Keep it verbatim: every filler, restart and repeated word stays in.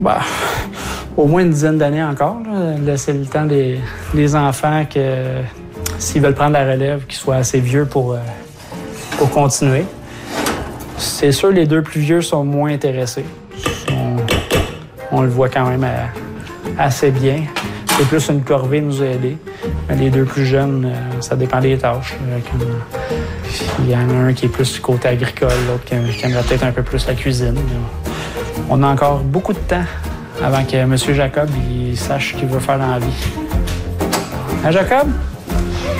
Bah, au moins une dizaine d'années encore. Là. Laisser le temps des, des enfants que s'ils veulent prendre la relève, qu'ils soient assez vieux pour, euh, pour continuer. C'est sûr, les deux plus vieux sont moins intéressés. On, on le voit quand même à, assez bien. C'est plus une corvée de nous aider. Mais les deux plus jeunes, euh, ça dépend des tâches. Euh, quand, il y en a un qui est plus du côté agricole, l'autre qui, qui aimerait peut-être un peu plus la cuisine. On a encore beaucoup de temps avant que M. Jacob il sache ce qu'il veut faire dans la vie. Hein, Jacob?